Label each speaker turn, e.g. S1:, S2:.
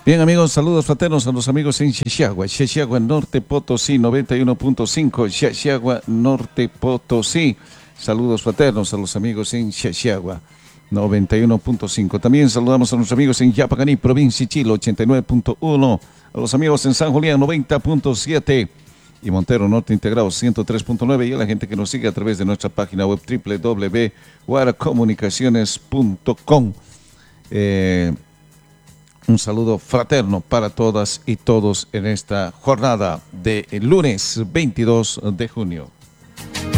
S1: Bien, amigos, saludos fraternos a los amigos en Xixiagua, Norte Potosí, 91.5, Xixiagua, Norte Potosí. Saludos fraternos a los amigos en Xixiagua, 91.5. También saludamos a los amigos en Yapacaní, provincia Chile, 89.1. A los amigos en San Julián, 90.7. Y Montero Norte Integrado, 103.9. Y a la gente que nos sigue a través de nuestra página web www.guaracomunicaciones.com. Un saludo fraterno para todas y todos en esta jornada de lunes 22 de junio.